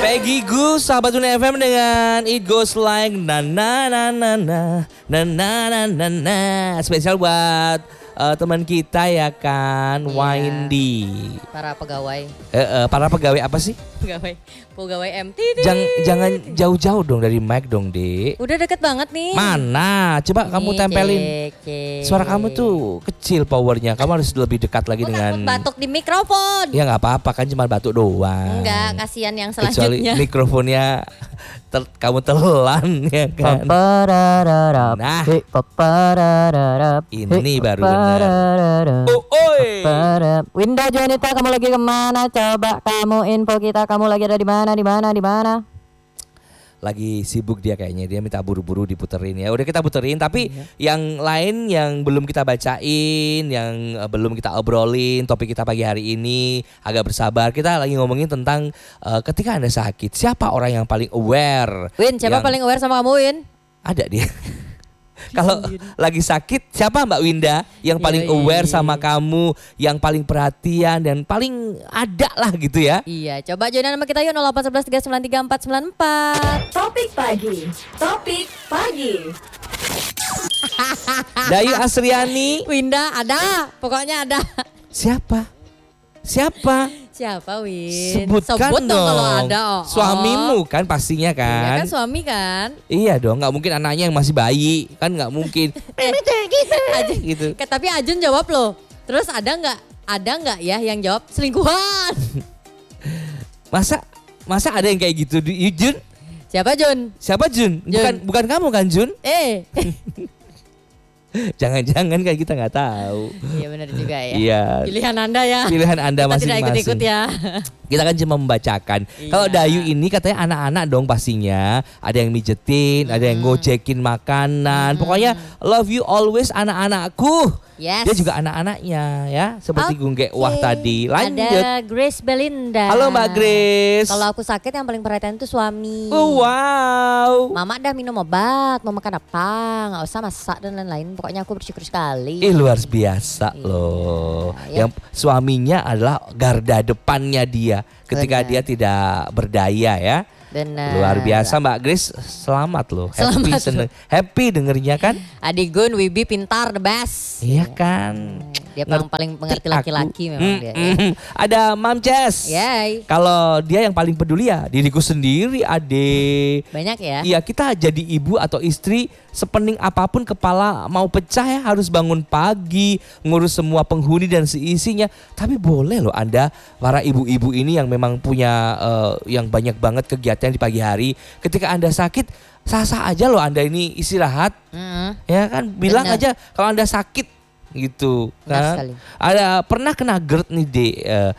Peggy Gus, sahabat Dunia FM dengan It Goes Like na na na na na na na na na na. Spesial buat teman kita ya kan, Iya. Windy. Para pegawai. Para pegawai apa sih? Pegawai MT. Jangan jauh-jauh dong dari mic dong, Dek. Udah deket banget nih. Mana? Coba kamu Nih, tempelin. cek. Suara kamu tuh kecil powernya. Kamu harus lebih dekat lagi Aku dengan. takut batuk di mikrofon. Ya nggak apa-apa kan, cuma batuk doang. Enggak, kasihan yang Kecuali selanjutnya. mikrofonnya kamu telan ya kan. Nah, ini baru benar. Oh, oi. Winda Juanita, kamu lagi kemana? Coba kamu info kita, kamu lagi ada di mana? Lagi sibuk dia kayaknya, dia minta buru-buru diputerin ya. Udah kita puterin, tapi yang lain yang belum kita bacain, yang belum kita obrolin topik kita pagi hari ini, agak bersabar. Kita lagi ngomongin tentang ketika Anda sakit, siapa orang yang paling aware? Win, siapa Yang- paling aware sama kamu, Win? Ada dia. Kalau lagi sakit, siapa Mbak Winda yang paling Yoi. aware sama kamu, yang paling perhatian dan paling ada lah gitu ya? Iya, coba join nama kita yuk 0811393494. Topik pagi. Dayu Asriani, Winda ada, pokoknya ada. siapa? Siapa, Win? Sebutkan Sebut dong kalau dong. ada. Suamimu kan pastinya Iya kan? kan suami kan? Iya dong, nggak mungkin anaknya yang masih bayi, kan nggak mungkin. Ajun, Gitu. Tapi Ajun jawab loh. Terus ada nggak ya yang jawab selingkuhan? Masa ada yang kayak gitu, Jun? Siapa Jun? Siapa Jun? Bukan kamu kan Jun? Jangan-jangan kayak kita nggak tahu. Iya benar juga ya. Iya. Pilihan Anda ya. Pilihan Anda Kita tidak masing-masing. ikut-ikut ya. Kita kan cuma membacakan. Iya. Kalau Dayu ini katanya anak-anak dong pastinya. Ada yang mijetin, ada yang ngojekin makanan. Pokoknya love you always anak-anakku. Yes. Dia juga anak-anaknya ya. Seperti Oke. Gunggek Wah tadi. Lanjut. Ada Grace Belinda. Halo Mbak Grace. Kalau aku sakit yang paling perhatian itu suami. Oh, wow. Mama dah minum obat, mau makan apa, nggak usah masak dan lain-lain. Pokoknya aku bersyukur sekali. Luar biasa Iya, loh. ya. Yang suaminya adalah garda depannya dia ketika Benar. dia tidak berdaya ya. Benar. Luar biasa Mbak Grace, selamat loh. Selamat. Happy dengernya kan? Adik Gun, Wibi pintar, the best. Iya kan. Dia memang paling mengerti laki-laki memang dia. Ada Mam Jess. Yay. Kalau dia yang paling peduli ya diriku sendiri, Ade. Banyak ya. Iya, kita jadi ibu atau istri sepening apapun kepala mau pecah ya harus bangun pagi, ngurus semua penghuni dan seisinya. Tapi boleh loh Anda para ibu-ibu ini yang memang punya yang banyak banget kegiatan di pagi hari. Ketika Anda sakit, sah-sah aja loh Anda ini istirahat. Ya kan, bilang Benar. aja kalau Anda sakit gitu Benar kan. sekali. Ada pernah kena GERD nih, Dek.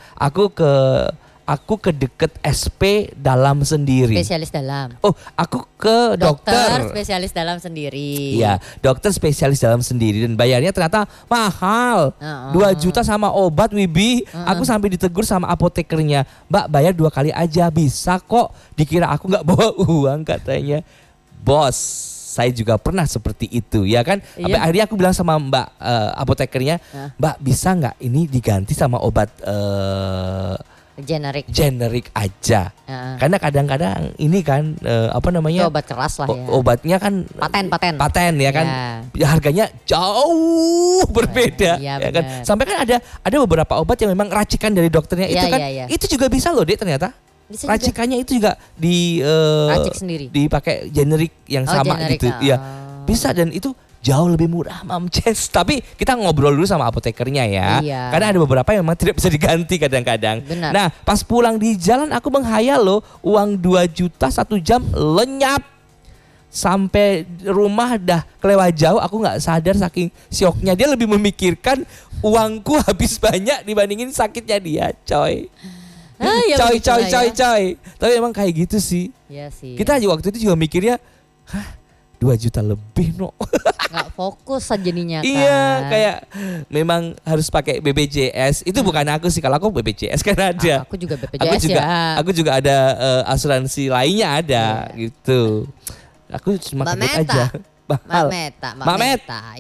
Aku ke deket SP dalam sendiri. Spesialis dalam. Oh, aku ke dokter. Spesialis dalam sendiri. Iya, dokter spesialis dalam sendiri dan bayarnya ternyata mahal. 2 juta sama obat, Wibi. Aku sampai ditegur sama apotekernya, "Mbak, bayar 2 kali aja, bisa kok." Dikira aku nggak bawa uang katanya. Bos, saya juga pernah seperti itu, ya kan? Iya. Sampai akhirnya aku bilang sama Mbak apotekernya, "Mbak, bisa nggak ini diganti sama obat Generik. generik aja?" Heeh. Karena kadang-kadang ini kan apa Itu namanya? obat keras lah ya. Obatnya kan Paten. ya kan. Ya, harganya jauh berbeda Iya, ya kan. benar. Sampai kan ada beberapa obat yang memang racikan dari dokternya itu Iya, kan. iya. Itu juga bisa loh, Dek, ternyata. Bisa juga. Racikannya itu juga di Racik sendiri. dipakai generik yang Oh, sama generik, gitu. ah. Iya. Bisa, dan itu jauh lebih murah, Mam Jess. Tapi kita ngobrol dulu sama apotekernya ya. Iya. Karena ada beberapa yang memang tidak bisa diganti kadang-kadang. Benar. Nah, pas pulang di jalan aku menghayal loh, uang 2 juta 1 jam lenyap. Sampai rumah dah kelewat jauh, aku nggak sadar saking syoknya. Dia lebih memikirkan uangku habis banyak dibandingin sakitnya dia, coy. Ya Coy. begitulah ya. Tapi emang kayak gitu sih. Iya sih. Kita juga waktu itu juga mikirnya, 2 juta lebih no. Nggak fokus aja jadinya kan. Iya, kayak memang harus pakai BPJS. Itu bukan aku sih, kalau aku BPJS kan ada. Aku juga BPJS Aku juga ada asuransi lainnya ada gitu. Aku cuma Mbak kaget Meta. aja. Mbak Meta ya.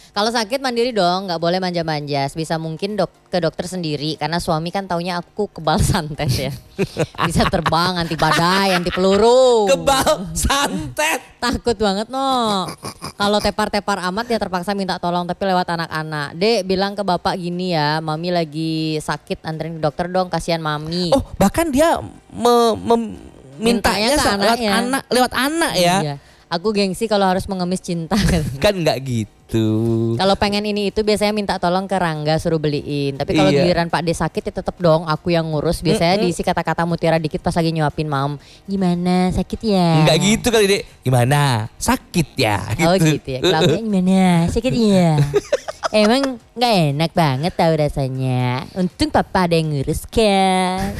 Kalau sakit mandiri dong, nggak boleh manja-manja. Sebisa mungkin ke dokter sendiri. Karena suami kan taunya aku kebal santet ya. Bisa terbang anti badai, anti peluru. Kebal santet. Takut banget no. Kalau tepar-tepar amat dia terpaksa minta tolong tapi lewat anak-anak. Dek bilang ke bapak gini ya, mami lagi sakit anterin ke dokter dong, kasihan mami. Oh bahkan dia mintanya Mintanya ke anaknya. lewat anak ya. Iya. Aku gengsi kalau harus mengemis cinta. Kan nggak gitu. Kalau pengen ini itu biasanya minta tolong ke Rangga suruh beliin. Tapi kalau Iya. giliran Pak D sakit ya tetap dong aku yang ngurus. Biasanya diisi kata-kata mutiara dikit pas lagi nyuapin mam. Gimana sakit ya? Enggak gitu kali Dek. Gimana? Sakit ya? Oh gitu ya. Kalau aku gimana sakit ya? Emang nggak enak banget tahu rasanya. Untung papa ada yang ngurus kan.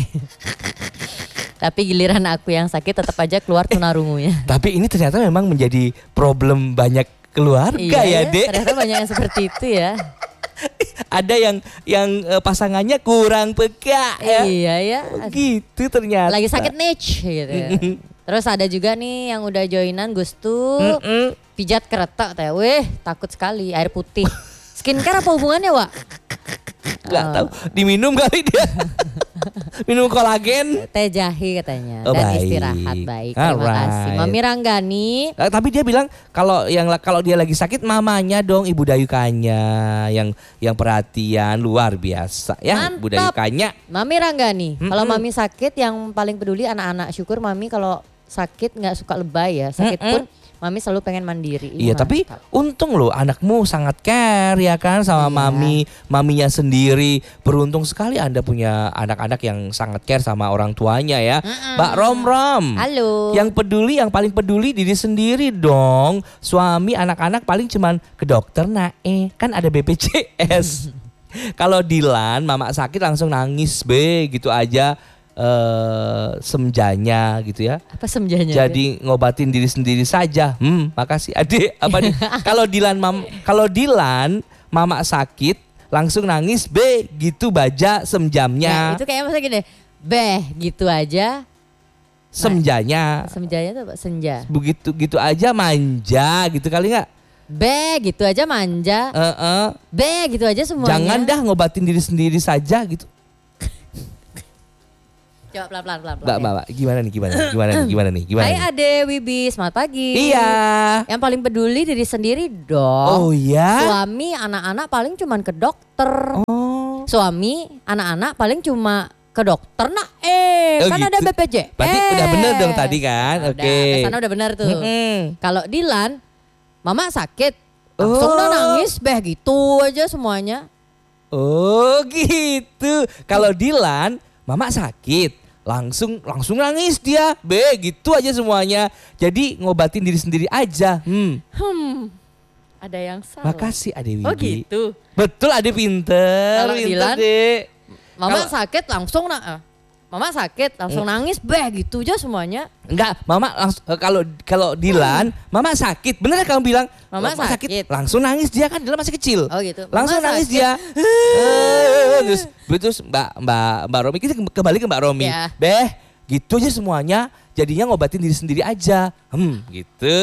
Tapi giliran aku yang sakit tetap aja keluar tunarungunya. Tapi ini ternyata memang menjadi problem banyak keluarga ya Dek. Ternyata banyak yang seperti itu ya. Ada yang pasangannya kurang peka ya. Iya ya. Gitu ternyata. Lagi sakit niche gitu. Terus ada juga nih yang udah joinan Gustu pijat keretak teh. Weh, takut sekali air putih. Skincare apa hubungannya, Wak? Gak tahu diminum kali dia. Minum kolagen. Teh jahe katanya. Oh, Dan baik. istirahat baik. Terima Alright. kasih. Mami Ranggani. Tapi dia bilang kalau dia lagi sakit mamanya dong Ibu Dayukanya yang perhatian luar biasa ya. Mantap. Ibu Dayukanya. Mami Ranggani. Kalau Mami sakit yang paling peduli anak-anak. Syukur Mami kalau sakit nggak suka lebay ya. Sakit pun Mami selalu pengen mandiri. Iya tapi untung loh anakmu sangat care ya kan sama maminya sendiri. Beruntung sekali Anda punya anak-anak yang sangat care sama orang tuanya ya. Mbak Rom. Halo. Yang paling peduli diri sendiri dong. Suami anak-anak paling cuman ke dokter kan ada BPJS. Kalau Dilan mama sakit langsung nangis gitu aja. Semjanya gitu ya. Apa semjanya? Jadi ngobatin diri sendiri saja. Makasih Adik. Apa nih? Kalau Dilan mama sakit langsung nangis gitu baja semjamnya. Itu kayaknya masa gini. Gitu aja. Semjanya. Semjanya tuh apa? Senja. Begitu gitu aja manja gitu kali nggak? Gitu aja manja. Gitu aja semuanya. Jangan dah ngobatin diri sendiri saja gitu. Coba pelan-pelan. Mbak, gimana nih? Hai Ade, Wibi, selamat pagi. Iya. Yang paling peduli diri sendiri dong. Oh ya. Suami, anak-anak paling cuman ke dokter. Oh. Suami, anak-anak paling cuma ke dokter. Kan gitu. ada BPJS. Berarti udah bener dong tadi kan? Udah, Oke. kesana udah bener tuh. Kalau Dilan, mama sakit, langsung udah nangis, gitu aja semuanya. Oh gitu. Kalau Dilan, mama sakit. Langsung nangis dia. Gitu aja semuanya. Jadi ngobatin diri sendiri aja. Ada yang salah. Makasih Ade Wibi. Oh gitu. Betul Ade pinter. Kalau Pinter, Dilan, Dek. Mama sakit langsung nangis, gitu aja semuanya. Enggak, mama langsung kalau Dilan, mama sakit. Bener kamu bilang? Mama sakit. Langsung nangis dia kan Dilan masih kecil. Oh gitu. Langsung Mama nangis sakit. dia. Terus Mbak Romi kita kembali ke Mbak Romi. Ya. Gitu aja semuanya. Jadinya ngobatin diri sendiri aja. Gitu.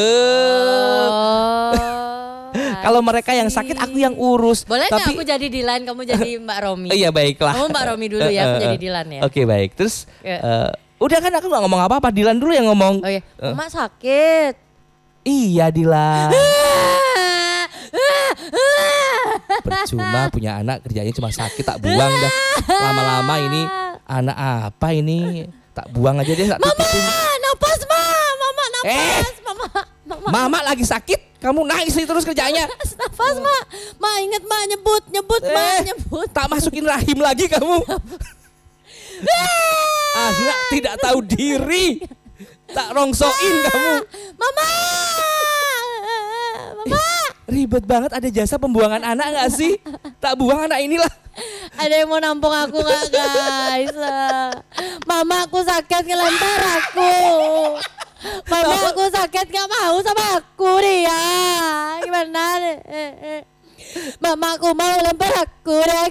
Kalau mereka yang sakit aku yang urus. Boleh nggak Tapi aku jadi Dilan, kamu jadi Mbak Romi? iya baiklah. Kamu Mbak Romi dulu ya, aku jadi Dilan ya. Oke baik. Terus Ya. udah kan aku nggak ngomong apa-apa. Dilan dulu yang ngomong. Oh iya, Mama sakit. Iya Dilan. Percuma punya anak kerjanya cuma sakit tak buang dah. Lama-lama ini anak apa ini tak buang aja deh tak titipin. Napas Mama napas, Mama lagi sakit, kamu nangis terus kerjanya. Nafas Ma inget Ma nyebut nyebut. Tak masukin rahim lagi kamu. Anak tidak tahu diri. Tak rongsoin kamu. Mama. Ribet banget ada jasa pembuangan anak gak sih? Tak buang anak inilah. Ada yang mau nampung aku nggak guys? Mama aku sakit ngelempar aku. Mama aku sakit nggak mau sama aku dia. Gimana? Mama aku mau lempar aku deh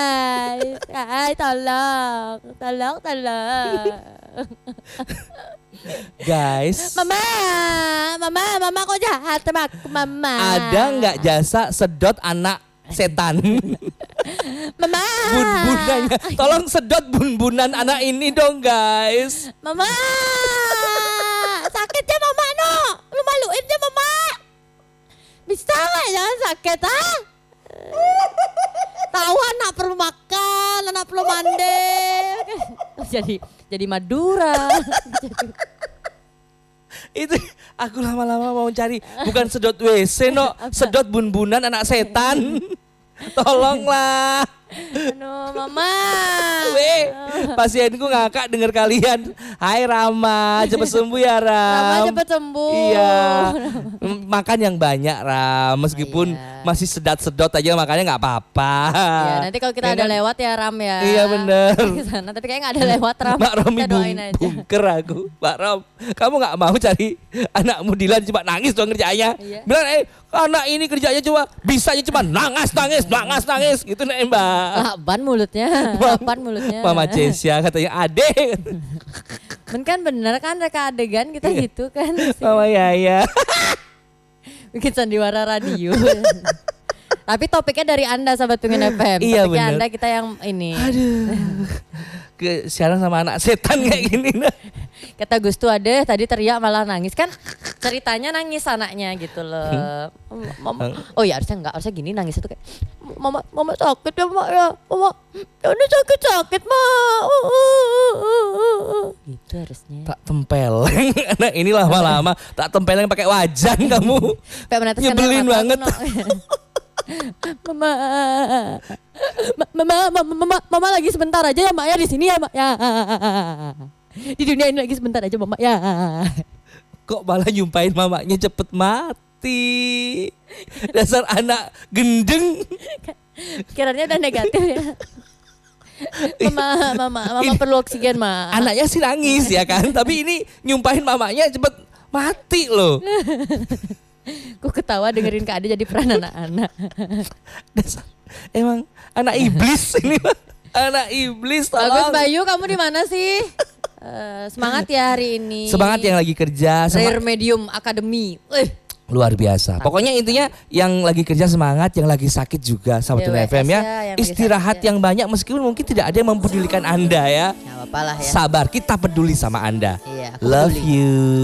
guys. Tolong. Guys, Mama kok jahat sama aku, Mama. ada nggak jasa sedot anak setan? Mama. Bun-bunannya. Tolong sedot bun-bunan anak ini dong guys. Mama. Sakitnya Mama no. Lu maluinnya Mama. Bisa nggak jangan sakit ah? Tahu anak perlu makan, anak perlu mandi. Jadi Madura. Itu aku lama-lama mau cari bukan sedot WC no, sedot bun-bunan anak setan. Tolonglah. Aduh Mama. Weh, pasienku ngakak denger kalian. Hai Rama, cepet sembuh ya Ram. Rama cepet sembuh. Iya. Makan yang banyak Ram, meskipun masih sedot-sedot aja makannya nggak apa-apa. Ya, nanti kalau kita Ya ada kan? lewat ya Ram ya. Iya bener. Kesana, tapi kayaknya nggak ada lewat Ram. Mbak Romi Kita doain aja. bunker aku. Mbak Rom, kamu nggak mau cari anakmu Dilan cuma nangis doang kerjanya. Iya. Bilang anak ini kerjanya cuma bisanya cuma nangis gitu nih Mbak. Laban mulutnya. Mama Cesia katanya adek. Kan bener kan reka adegan kita gitu kan. Mama Yaya. Bikin sandiwara radio. Tapi topiknya dari Anda sahabat Pengen FM. Iya, Topiknya bener. Anda kita yang ini. Siaran sama anak setan kayak gini. Kata Gus tuh ada tadi teriak malah nangis kan. Ceritanya nangis anaknya gitu loh. Mama, oh ya harusnya gini nangis itu kayak mama sakit ya mak ya. Mama ini sakit mak. Gitu harusnya. Tak tempel. Anak ini lama-lama tak tempelin pakai wajan kamu. Kayak meneteskan air Nyebelin mata banget. aku, Mama lagi sebentar aja ya mak ya di sini ya mak ya. Di dunia ini lagi sebentar aja mama ya. Kok malah nyumpahin mamanya cepet mati. Dasar anak gendeng. Kiranya udah negatif ya. Mama perlu oksigen ma. Anaknya sih nangis ya kan. Tapi ini nyumpahin mamanya cepet mati loh. Ku ketawa dengerin Kak Ade jadi peran anak-anak. Dasar, emang anak iblis ini mah. Anak iblis Bagus tolong. Bayu, kamu di mana sih? Semangat ya hari ini. Semangat yang lagi kerja. Rare Medium Academy. Luar biasa. Pokoknya intinya yang lagi kerja semangat, yang lagi sakit juga sahabat Ya, FM ya. yang lagi Istirahat sakit ya. yang banyak meskipun mungkin tidak ada yang mempedulikan Anda ya. Gak apa-apa lah ya. Sabar, kita peduli sama Anda. Iya, aku Love peduli. you.